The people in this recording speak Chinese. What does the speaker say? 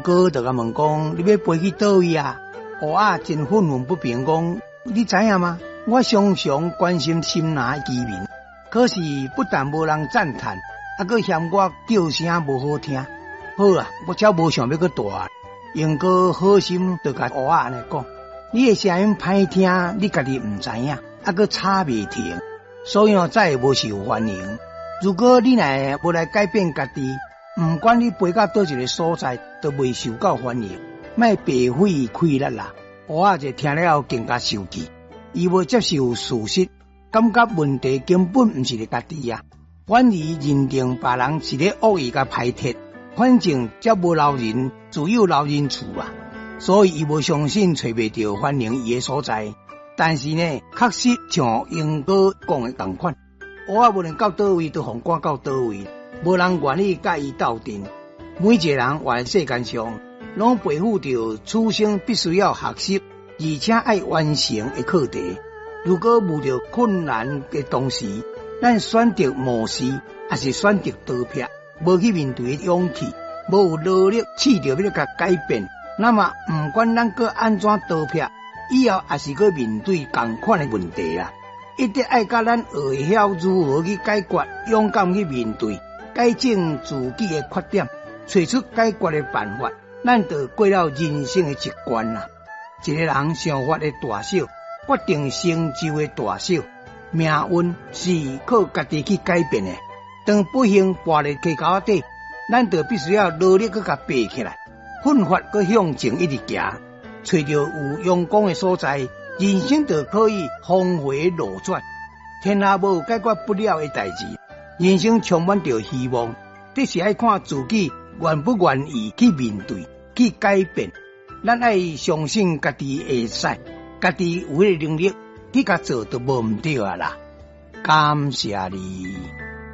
哥就甲问讲，你要飞去倒位啊？乌鸦真愤愤不平讲，你知影吗？我常常关心心拿居民，可是不但无人赞叹，还佫嫌我叫声无好听。好啊，我才无想要佫大。英哥好心就甲乌鸦安尼讲，你的声音歹听，你家己唔知影，还佫吵袂停，所以再也无受欢迎。如果你若无来改变家己，唔管你飞到倒一个所在，都未受到欢迎，莫白费气力啦。乌鸦就听了更加生气，伊无接受事实，感觉问题根本唔是咧家己啊，反而认定别人是咧恶意甲排斥。反正则无留人，自有留人处啊，所以伊无相信找袂到欢迎伊的所在。但是呢，确实像英哥讲的同款，乌鸦无论到倒位，都互赶到倒位，无人愿意甲伊斗阵。每一个人活在世间上，拢背负着此生必须要学习，而且爱完成的课题。如果遇到困难的同时，咱选择模式，还是选择逃避？无去面对的勇气，无有努力试着要甲改变，那么不管咱搁安怎逃避，以后也是搁面对同款的问题啦。一定爱甲咱学会晓如何去解决，勇敢去面对，改正自己的缺点，找出解决的办法，咱就过了人生的一关啦。一个人想法的大小，决定成就的大小，命运是靠家己去改变的。当不幸跋入溪沟底，咱就必须要努力去甲爬起来，奋发去向前一直行，找到有阳光的所在，人生就可以峰回路转。天下无有解决不了的代志，人生充满着希望，这是爱看自己愿不愿意去面对、去改变。咱爱相信家己会使，家己有迄个能力去甲做，就无毋对啊啦。感谢你。